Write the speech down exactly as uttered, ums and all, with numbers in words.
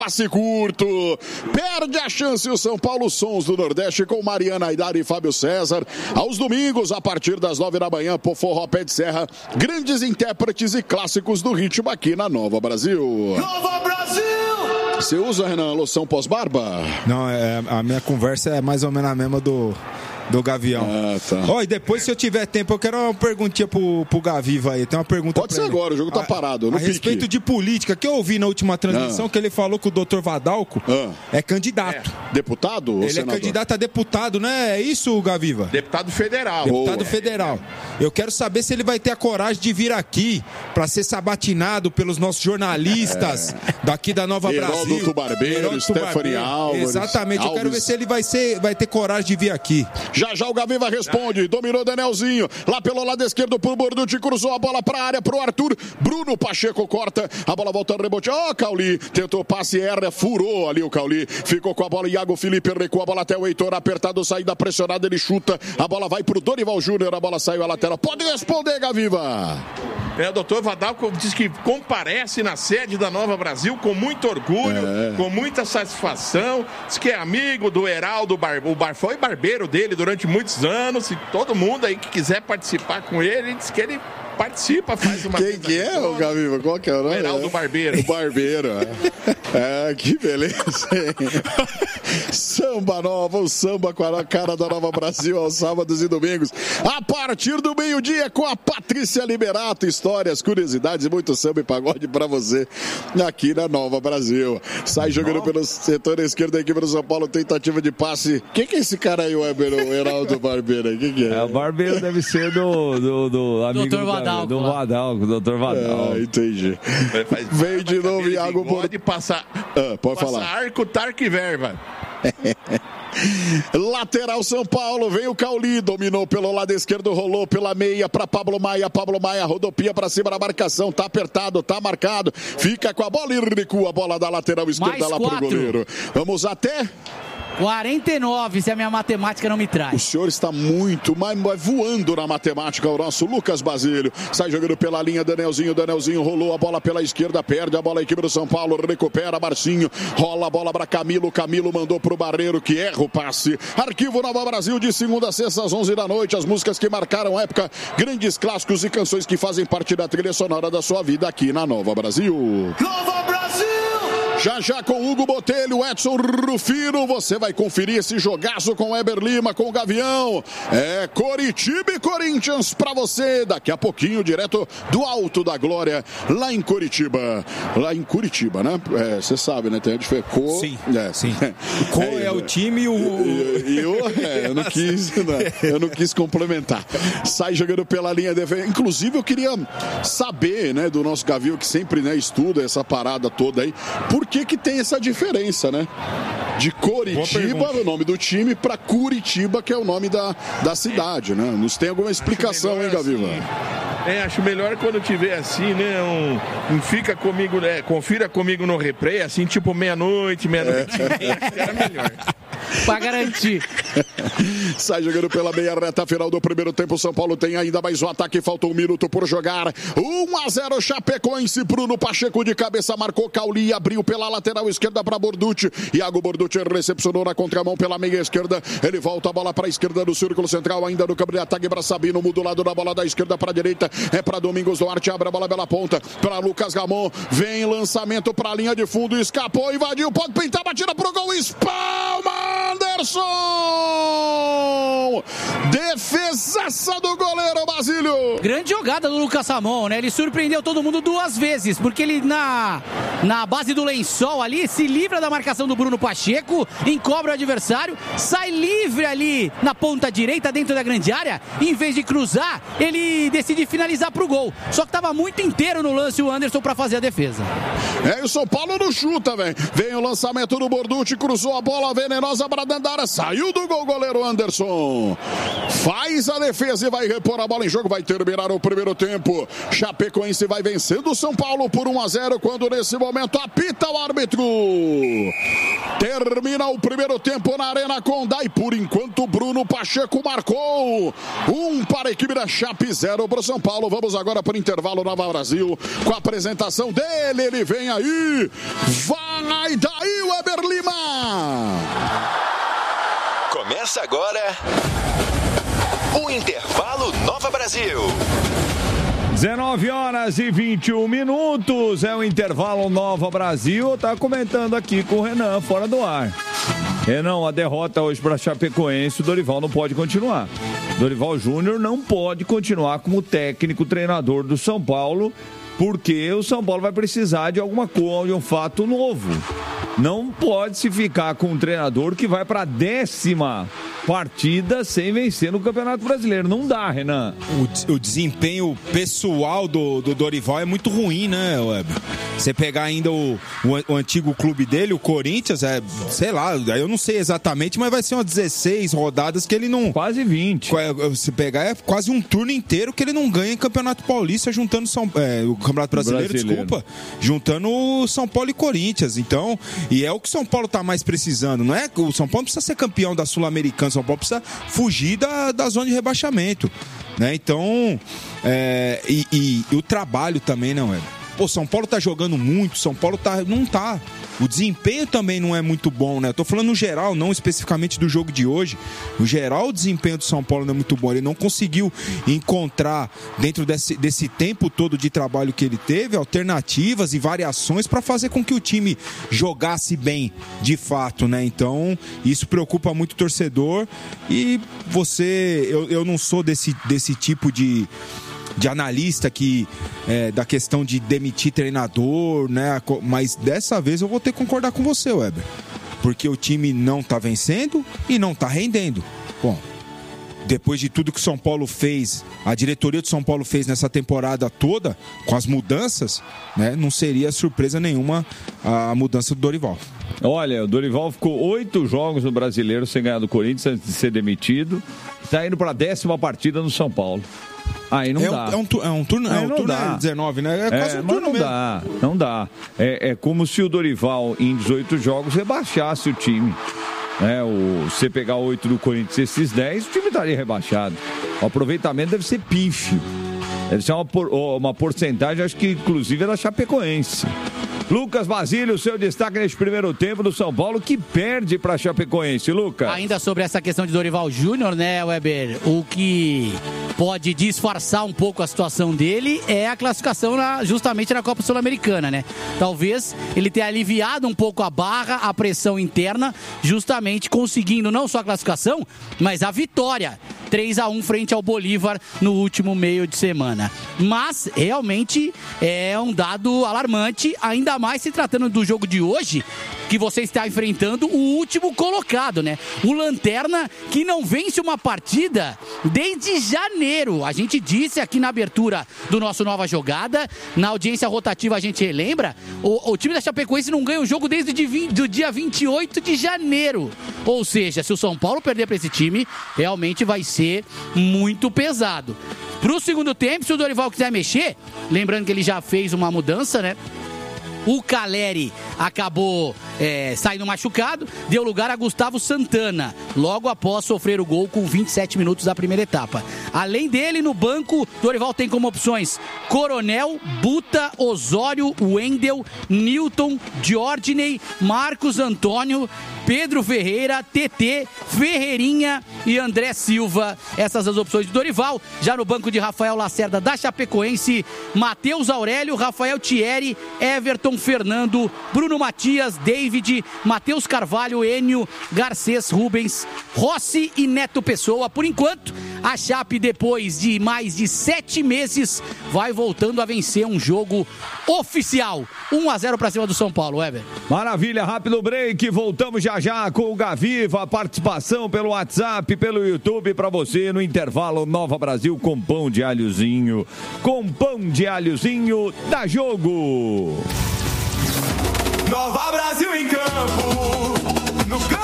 Passe curto, perde a chance o São Paulo. Sons do Nordeste com Mariana Aidar e Fábio César. Aos domingos, a partir das nove da manhã, por Forró Pé de Serra, grandes intérpretes e clássicos do ritmo aqui na Nova Brasil. Nova Brasil! Você usa, Renan, loção pós-barba? Não, é, a minha conversa é mais ou menos a mesma do... do Gavião. Ah, tá. Ó, e depois, se eu tiver tempo, eu quero uma perguntinha pro, pro Gaviva aí. Tem uma pergunta Pode pra ser ele. agora, o jogo tá a, parado. No a pique. respeito de política, que eu ouvi na última transmissão, ah. que ele falou que o doutor Vadalco ah. é candidato. É. Deputado ou Ele senador? é candidato a deputado, né? É isso, Gaviva? Deputado federal. Deputado Boa. federal. Eu quero saber se ele vai ter a coragem de vir aqui pra ser sabatinado pelos nossos jornalistas é. daqui da Nova Heródoto Brasil. Barbeiro, Heródoto Stephanie Barbeiro. Álvares. Exatamente. Alves. Eu quero ver se ele vai, ser, vai ter coragem de vir aqui. Já já o Gaviva responde. Dominou Danielzinho. Lá pelo lado esquerdo pro Borducci. Cruzou a bola pra área pro Arthur. Bruno Pacheco corta. A bola volta no rebote. Ó, oh, Cauli. Tentou passe, erra. Furou ali o Cauli. Ficou com a bola. Iago Felipe recua a bola até o Heitor. Apertado, saída pressionada. Ele chuta. A bola vai pro Dorival Júnior. A bola saiu à lateral. Pode responder, Gaviva. É, o doutor Vadalco diz que comparece na sede da Nova Brasil com muito orgulho, é. com muita satisfação. Diz que é amigo do Heraldo Bar... o Bar... foi barbeiro dele durante muitos anos. E todo mundo aí que quiser participar com ele, diz que ele participa, faz uma... Quem que é, o Gaviva? Qual que é o nome? Heraldo é. Barbeiro. O Barbeiro, é. é. Que beleza, hein? Samba nova, o samba com a cara da Nova Brasil aos sábados e domingos. A partir do meio-dia com a Patrícia Liberato. Histórias, curiosidades e muito samba e pagode pra você aqui na Nova Brasil. Sai jogando Nova. Pelo setor esquerdo da equipe do São Paulo, tentativa de passe. Quem que é esse cara aí, o Heraldo Barbeiro? Quem que é? É, o Barbeiro deve ser do, do, do amigo doutor do Vadalco, do Vadalco, doutor Vadalco. Ah, entendi. Vem de novo, Iago Pode passar. Ah, pode passar falar. Arco, Tarque e Verba. Lateral São Paulo, vem o Cauli, dominou pelo lado esquerdo, rolou pela meia para Pablo Maia, Pablo Maia rodopia para cima da marcação, tá apertado, tá marcado, fica com a bola e recua a bola da lateral esquerda Mais lá quatro. pro goleiro. Vamos até... quarenta e nove, se a minha matemática não me traz. O senhor está muito, mas voando na matemática, o nosso Lucas Basílio. Sai jogando pela linha, Danielzinho, Danielzinho rolou a bola pela esquerda, perde a bola a equipe do São Paulo, recupera Marcinho, rola a bola para Camilo, Camilo mandou pro Barreiro, que erra o passe. Arquivo Nova Brasil, de segunda a sexta às onze da noite, as músicas que marcaram a época, grandes clássicos e canções que fazem parte da trilha sonora da sua vida aqui na Nova Brasil. Nova Brasil! Já já com Hugo Botelho, Edson Rufino, você vai conferir esse jogaço com Eber Lima, com o Gavião. É Coritiba e Corinthians pra você, daqui a pouquinho, direto do Alto da Glória, lá em Curitiba. Lá em Curitiba, né? Você é, sabe, né? Tem a diferença. Co... Sim, é, sim. O Co é, é o time e o... E, e eu, é, eu não quis, não, eu não quis complementar. Sai jogando pela linha de... Inclusive, eu queria saber, né, do nosso Gavião, que sempre, né, estuda essa parada toda aí, por que que tem essa diferença, né? De Coritiba, o nome do time, para Curitiba, que é o nome da, da cidade, né? Nos tem alguma explicação, hein, Gaviva? Assim, é, acho melhor quando tiver assim, né? Um, um fica comigo, né? Confira comigo no replay, assim, tipo meia-noite, meia-noite. É. Era melhor. Pra garantir. Sai jogando pela meia reta final do primeiro tempo. São Paulo tem ainda mais um ataque. Falta um minuto por jogar. um a zero Chapecoense. Bruno Pacheco de cabeça marcou. Cauli abriu pela lateral esquerda para Borducci. Iago Borducci recepcionou na contramão pela meia esquerda. Ele volta a bola para a esquerda do círculo central. Ainda no campo de ataque para Sabino. Muda o lado da bola da esquerda para a direita. É para Domingos Duarte. Abre a bola pela ponta para Lucas Ramon. Vem lançamento para a linha de fundo. Escapou, invadiu. Pode pintar, batida pro gol. Espalma! Anderson! Defesaça do goleiro Basílio. Grande jogada do Lucas Ramon, né? Ele surpreendeu todo mundo duas vezes, porque ele na, na base do lençol ali se livra da marcação do Bruno Pacheco, encobre o adversário, sai livre ali na ponta direita dentro da grande área, em vez de cruzar, ele decide finalizar pro gol. Só que estava muito inteiro no lance o Anderson para fazer a defesa. É, o São Paulo não chuta, velho. Vem o lançamento do Borducci, cruzou a bola venenosa para dentro da área, saiu do gol goleiro Anderson. Faz a defesa e vai repor a bola em jogo, vai terminar o primeiro tempo. Chapecoense vai vencendo o São Paulo por um a zero, quando nesse momento apita o árbitro. Termina o primeiro tempo na Arena Condá e por enquanto Bruno Pacheco marcou. Um para a equipe da Chape, zero para o São Paulo. Vamos agora para o intervalo Nova Brasil com a apresentação dele. Ele vem aí. Vai daí, Weber Lima. Começa agora o Intervalo Nova Brasil. dezenove horas e vinte e um minutos, é o Intervalo Nova Brasil. Tá comentando aqui com o Renan, fora do ar. Renan, a derrota hoje para Chapecoense, o Dorival não pode continuar. Dorival Júnior não pode continuar como técnico, treinador do São Paulo, porque o São Paulo vai precisar de alguma coisa, de um fato novo. Não pode se ficar com um treinador que vai para a décima partida sem vencer no Campeonato Brasileiro. Não dá, Renan. O, o desempenho pessoal do, do Dorival é muito ruim, né, Weber? Você pegar ainda o, o, o antigo clube dele, o Corinthians, é, sei lá, eu não sei exatamente, mas vai ser umas dezesseis rodadas que ele não... Quase vinte. Se pegar, é quase um turno inteiro que ele não ganha em Campeonato Paulista, juntando São, é, o Campeonato Brasileiro, Brasileiro, desculpa, juntando o São Paulo e Corinthians. Então, e é o que o São Paulo tá mais precisando, não é? O São Paulo precisa ser campeão da Sul-Americana, o São Paulo precisa fugir da, da zona de rebaixamento, né? Então, é, e, e, e o trabalho também, não é? Pô, São Paulo tá jogando muito, São Paulo tá, não tá. O desempenho também não é muito bom, né? Eu tô falando no geral, não especificamente do jogo de hoje. No geral, o desempenho do São Paulo não é muito bom. Ele não conseguiu encontrar, dentro desse, desse tempo todo de trabalho que ele teve, alternativas e variações para fazer com que o time jogasse bem, de fato, né? Então, isso preocupa muito o torcedor. E você... Eu, eu não sou desse, desse tipo de... de analista que é, da questão de demitir treinador, né? Mas dessa vez eu vou ter que concordar com você, Weber, porque o time não tá vencendo e não tá rendendo. Bom, depois de tudo que o São Paulo fez, a diretoria do São Paulo fez nessa temporada toda, com as mudanças, né? Não seria surpresa nenhuma a mudança do Dorival. Olha, o Dorival ficou oito jogos no Brasileiro sem ganhar do Corinthians antes de ser demitido. Tá indo para a décima partida no São Paulo. Aí não é dá. Um, é um, tu, é um turno, Aí é um não turno dá. é dezenove, né? É quase é, um mas turno não mesmo. dá, não dá. É, é como se o Dorival, em dezoito jogos, rebaixasse o time. É, o, se pegar oito do Corinthians e esses dez, o time estaria rebaixado. O aproveitamento deve ser pífio. Deve ser uma, por, uma porcentagem, acho que inclusive é da Chapecoense. Lucas Basílio, seu destaque neste primeiro tempo do São Paulo, que perde para a Chapecoense, Lucas. Ainda sobre essa questão de Dorival Júnior, né, Weber? O que pode disfarçar um pouco a situação dele é a classificação na, justamente na Copa Sul-Americana, né? Talvez ele tenha aliviado um pouco a barra, a pressão interna, justamente conseguindo não só a classificação, mas a vitória. três a um frente ao Bolívar no último meio de semana. Mas, realmente, é um dado alarmante, ainda mais se tratando do jogo de hoje, que você está enfrentando o último colocado, né? O Lanterna, que não vence uma partida desde janeiro. A gente disse aqui na abertura do nosso Nova Jogada, na audiência rotativa a gente relembra, o, o time da Chapecoense não ganha um jogo desde o dia vinte e oito de janeiro. Ou seja, se o São Paulo perder para esse time, realmente vai ser muito pesado. Pro segundo tempo, se o Dorival quiser mexer, lembrando que ele já fez uma mudança, né? O Caleri acabou é, saindo machucado, deu lugar a Gustavo Santana, logo após sofrer o gol com vinte e sete minutos da primeira etapa. Além dele, no banco, Dorival tem como opções Coronel, Buta, Osório, Wendel, Newton, Diordiney, Marcos Antônio, Pedro Ferreira, T T, Ferreirinha e André Silva. Essas as opções de Dorival. Já no banco de Rafael Lacerda da Chapecoense, Matheus Aurélio, Rafael Thierry, Everton Fernando, Bruno Matias, David, Matheus Carvalho, Enio, Garcês, Rubens, Rossi e Neto Pessoa. Por enquanto, a Chape, depois de mais de sete meses, vai voltando a vencer um jogo oficial. um a zero para cima do São Paulo, Weber. Maravilha, rápido break. Voltamos já já com o Gaviva. Participação pelo WhatsApp, pelo YouTube para você no intervalo Nova Brasil com pão de alhozinho. Com pão de alhozinho, dá jogo. Nova Brasil em campo, no campo.